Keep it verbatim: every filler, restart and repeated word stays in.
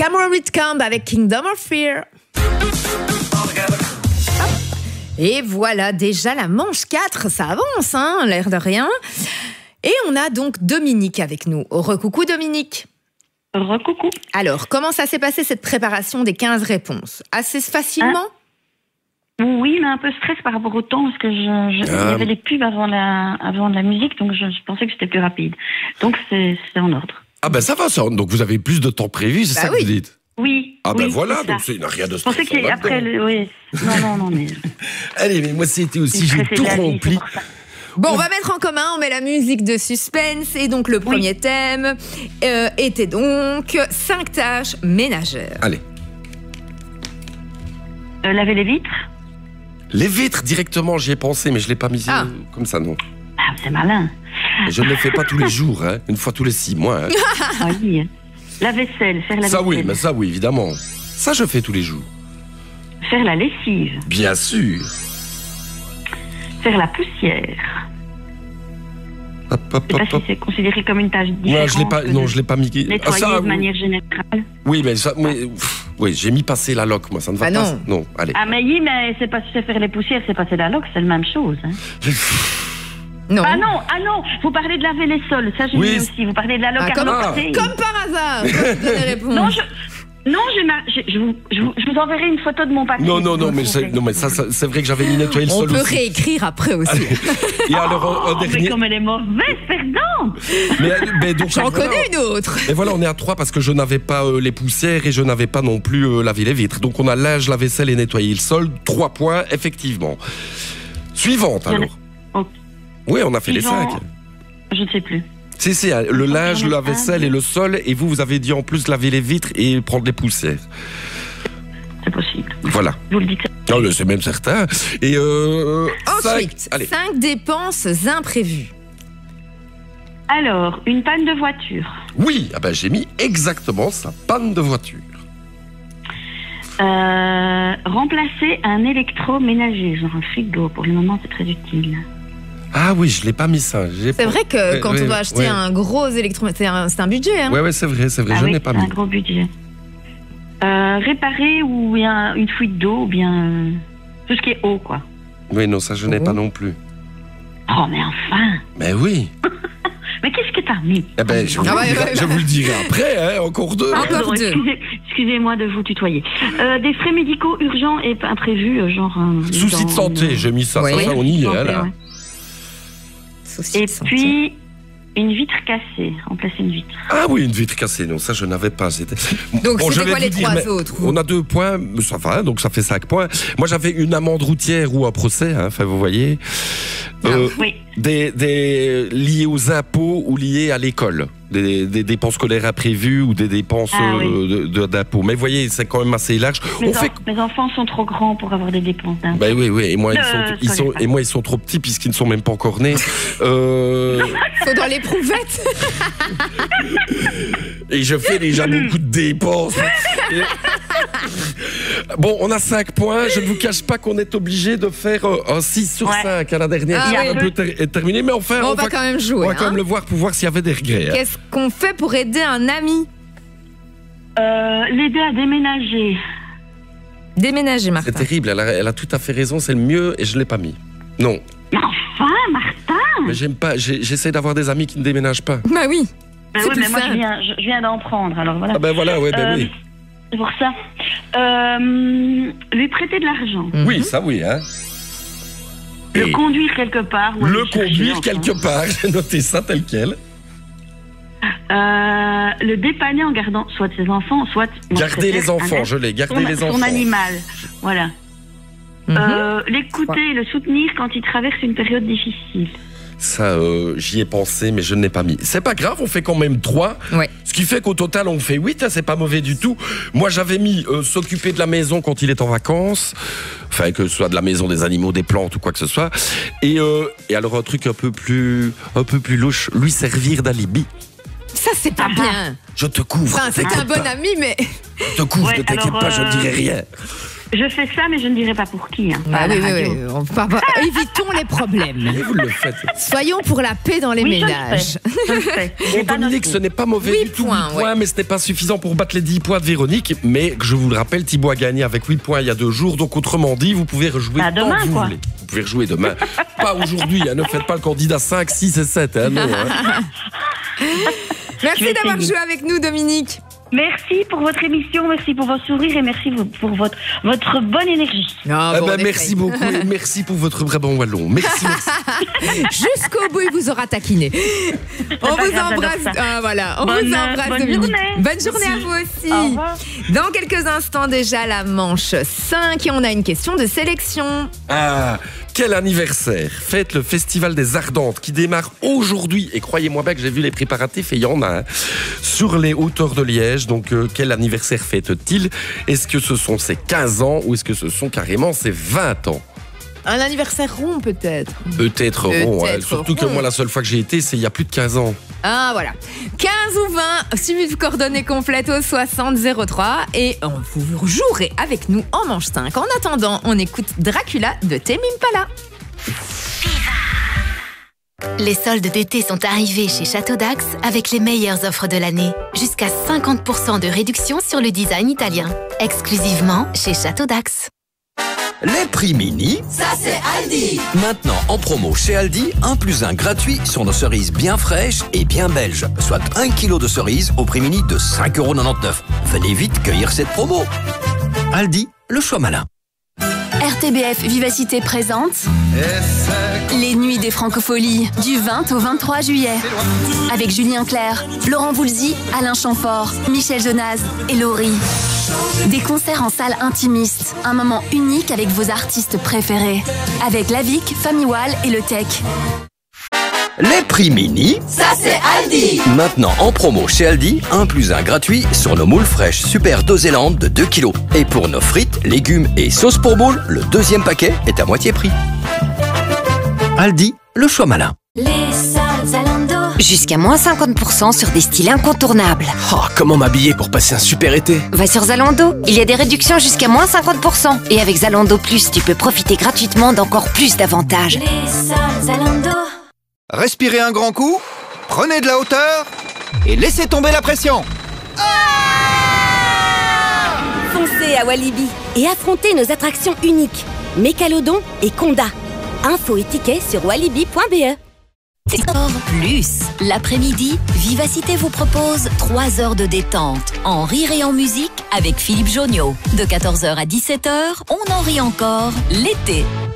Tamara Whitcomb avec Kingdom of Fear. Et voilà déjà la manche quatre, ça avance, hein, l'air de rien. Et on a donc Dominique avec nous. Recoucou Dominique. Recoucou. Alors, comment ça s'est passé cette préparation des quinze réponses? Assez facilement? Ah. Oui, mais un peu stress par rapport au temps, parce que je, je, ah. il y avait les pubs avant la, avant la musique, donc je, je pensais que c'était plus rapide. Donc c'est en ordre. Ah ben ça va, ça. Donc vous avez plus de temps prévu, c'est bah ça oui. que vous dites? Oui. Ah ben oui, voilà, donc il n'y a rien de stressant. Je pensais qu'après, le... oui. Non, non, non, mais... Allez, mais moi c'était aussi, j'ai tout rempli. Bon, on va mettre en commun, on met la musique de suspense. Et donc le premier oui. thème euh, était donc cinq tâches ménagères. Allez. Euh, laver les vitres. Les vitres, directement, j'y ai pensé, mais je ne l'ai pas mis ah. comme ça, non. Ah, c'est malin. Je ne le fais pas tous les jours, hein, une fois tous les six mois. Hein. Ah oui. La vaisselle, faire la ça, vaisselle. Oui, mais ça oui, évidemment. Ça, je fais tous les jours. Faire la lessive. Bien sûr. Faire la poussière. Hop, hop, je ne sais hop, pas hop. si c'est considéré comme une tâche différente. Non, je l'ai pas, non, je l'ai pas mis. Nettoyer ah, ça, de oui. manière générale. Oui, mais ça, mais, pff, oui, j'ai mis passer la loque, moi, ça ne va ah, pas. Non. non, allez. Ah, mais oui, mais c'est pas c'est faire les poussières, c'est passer la loque, c'est la même chose. Hein. Non. Ah non, ah non, vous parlez de laver les sols, ça j'ai oui. mis aussi. Vous parlez de la loque ah, à comme, ah. comme par hasard. non, je, non je, je, je, vous, je, vous, je vous enverrai une photo de mon papier. Non, non, non, mais, non mais ça, ça c'est vrai que j'avais mis nettoyer le On sol peut aussi. réécrire après aussi. Et alors, oh, un dernier... mais comme elle est mauvaise perdante. Mais, mais donc, J'en voilà. connais une autre. Et voilà, on est à trois parce que je n'avais pas euh, les poussières et je n'avais pas non plus euh, lavé les vitres. Donc on a linge, la vaisselle et nettoyer le sol. Trois points, effectivement. Suivante, alors. Okay. Oui, on a fait Suivant... les cinq. Je ne sais plus. Si, si, le linge, la vaisselle et le sol. Et vous, vous avez dit en plus laver les vitres et prendre les poussières. C'est possible. Voilà. Vous le dites. Non, c'est même certain. Et euh, Ensuite, cinq, allez. cinq dépenses imprévues. Alors, une panne de voiture. Oui, ah ben, j'ai mis exactement ça, panne de voiture. Euh, remplacer un électroménager, genre un frigo. Pour le moment, c'est très utile. Ah oui, je l'ai pas mis ça. C'est vrai que ouais, quand ouais, on doit acheter ouais. un gros électroménager, c'est un, un budget. Hein. Oui, ouais, c'est vrai, c'est vrai, ah je oui, n'ai pas mis. un gros budget. Euh, réparer ou bien une fuite d'eau, ou bien euh, tout ce qui est eau, quoi. Oui, non, ça je n'ai oh. pas non plus. Oh, mais enfin. Mais oui. Mais qu'est-ce que t'as mis? Eh ben, je, vous, ah ouais, dirai, ouais, je vous le dirai après, hein, encore deux. Encore deux. Excusez, excusez-moi de vous tutoyer. Euh, des frais médicaux urgents et imprévus, genre... Euh, Soucis de santé, j'ai mis ça, oui. ça, ça, on y est, santé, là. Ouais. Et puis, une vitre cassée, remplacer une vitre. Ah oui, une vitre cassée, non, ça je n'avais pas. Donc bon, c'était quoi les dire, trois autres? On a deux points, ça va, donc ça fait cinq points. Moi j'avais une amende routière ou un procès, hein, enfin vous voyez. Euh, oui. Des, des liés aux impôts ou liés à l'école. Des, des dépenses scolaires imprévues ou des dépenses ah, oui. euh, de, d'impôts. Mais vous voyez, c'est quand même assez large. Mes, On en, fait... mes enfants sont trop grands pour avoir des dépenses d'impôts. Ben oui, oui, et moi, euh, ils sont, ils sont, et moi, ils sont trop petits puisqu'ils ne sont même pas encore nés. euh... Faudra l'éprouvette. Et je fais déjà beaucoup de dépenses. Bon, on a cinq points. Je ne vous cache pas qu'on est obligé de faire un six sur ouais. cinq à la dernière. Ah, oui. Un peu ter- terminé, mais enfin, on, on va, va quand même jouer. On va hein. quand même le voir pour voir s'il y avait des regrets. Qu'est-ce qu'on fait pour aider un ami? euh, L'aider à déménager. Déménager, Martin. C'est terrible, elle a, elle a tout à fait raison, c'est le mieux et je ne l'ai pas mis. Non. Mais enfin, Martin. Mais j'aime pas, j'ai, j'essaie d'avoir des amis qui ne déménagent pas. Bah oui. Ben oui, mais moi je viens, je viens d'en prendre, alors voilà. Ah ben voilà, ouais, ben euh, oui. C'est pour ça. Euh, lui prêter de l'argent. Mm-hmm. Oui, ça oui, hein. Le et conduire quelque part. Le conduire quelque enfin. part, j'ai noté ça tel quel. Euh, le dépanner en gardant soit ses enfants, soit... Garder les enfants, je l'ai, garder son, les enfants. Son animal, voilà. Mm-hmm. Euh, l'écouter ouais. et le soutenir quand il traverse une période difficile. Ça, euh, j'y ai pensé, mais je ne l'ai pas mis. C'est pas grave, on fait quand même trois. Ouais. Ce qui fait qu'au total, on fait huit, hein, c'est pas mauvais du tout. Moi, j'avais mis euh, s'occuper de la maison quand il est en vacances. Enfin, que ce soit de la maison, des animaux, des plantes ou quoi que ce soit. Et, euh, et alors, un truc un peu plus, un peu plus louche, lui servir d'alibi. Ça, c'est pas bien. Je te couvre. Enfin, c'est un bon pas. ami, mais... Je te couvre, ouais, ne t'inquiète alors, pas, je ne euh... dirai rien. Je fais ça, mais je ne dirai pas pour qui. Hein, Ah, pas à oui, la oui, radio. oui. On va pas- évitons les problèmes. Et vous le faites. Soyons pour la paix dans les Oui, je le ménages. fais. Je le fais. Bon, Et pas Dominique, notre ce n'est pas mauvais Huit du tout. points, huit points, ouais. mais ce n'est pas suffisant pour battre les dix points de Véronique. Mais je vous le rappelle, Thibaut a gagné avec huit points il y a deux jours. Donc, autrement dit, vous pouvez rejouer Bah, tant demain, que vous quoi. voulez. Vous pouvez rejouer demain. Pas aujourd'hui. Hein, ne faites pas le candidat cinq, six et sept. Hein, non, hein. Merci Je vais d'avoir essayer. joué avec nous, Dominique. Merci pour votre émission, merci pour vos sourires et merci pour votre, votre bonne énergie. Non, Eh bon, ben, on merci essaye. beaucoup et merci pour votre vrai bon wallon. Merci, merci. Jusqu'au bout, il vous aura taquiné. On pas vous grave, embrasse. j'adore ça. Ah, voilà, on Bonne- vous embrasse, bonne Dominique. journée. Bonne journée à vous aussi. Au revoir. Dans quelques instants, déjà la manche cinq et on a une question de sélection. Ah, quel anniversaire fête le Festival des Ardentes qui démarre aujourd'hui. Et croyez-moi bien que j'ai vu les préparatifs et il y en a un, sur les hauteurs de Liège. Donc, euh, quel anniversaire fête-t-il? Est-ce que ce sont ses quinze ans ou est-ce que ce sont carrément ses vingt ans? Un anniversaire rond peut-être. Peut-être rond. Peut-être hein. Surtout que rond. moi, la seule fois que j'ai été, c'est il y a plus de quinze ans. Ah voilà. quinze ou vingt, suivi de coordonnées complètes au soixante zéro trois et on vous jouerez avec nous en manche cinq. En attendant, on écoute Dracula de Tame Impala. Les soldes d'été sont arrivés chez Château d'Axe avec les meilleures offres de l'année. Jusqu'à cinquante pour cent de réduction sur le design italien. Exclusivement chez Château d'Axe. Les prix mini, Ça c'est Aldi. maintenant en promo chez Aldi, un plus un gratuit sur nos cerises bien fraîches et bien belges. Soit un kilo de cerises au prix mini de cinq euros quatre-vingt-dix-neuf. Venez vite cueillir cette promo. Aldi, le choix malin. R T B F Vivacité présente les Nuits des Francopholies du vingt au vingt-trois juillet avec Julien Clerc, Laurent Voulzy, Alain Chamfort, Michel Jonas et Laurie. Des concerts en salle intimiste, un moment unique avec vos artistes préférés, avec Lavic, Famille Wall et Le Tech. Les prix mini, Ça c'est Aldi. maintenant en promo chez Aldi, un plus un gratuit sur nos moules fraîches super Dosélande de deux kilos. Et pour nos frites, légumes et sauces pour boules, le deuxième paquet est à moitié prix. Aldi, le choix malin. Les soldes Zalando. Jusqu'à moins cinquante pour cent sur des styles incontournables. Oh, comment m'habiller pour passer un super été? Va sur Zalando, il y a des réductions jusqu'à moins cinquante pour cent. Et avec Zalando Plus, tu peux profiter gratuitement d'encore plus d'avantages. Les soldes Zalando. Respirez un grand coup, prenez de la hauteur et laissez tomber la pression. Foncez à Walibi et affrontez nos attractions uniques, Mécalodon et Conda. Infos et tickets sur walibi point b e. Plus, l'après-midi, Vivacité vous propose trois heures de détente, en rire et en musique avec Philippe Jonniot. De quatorze heures à dix-sept heures, on en rit encore l'été.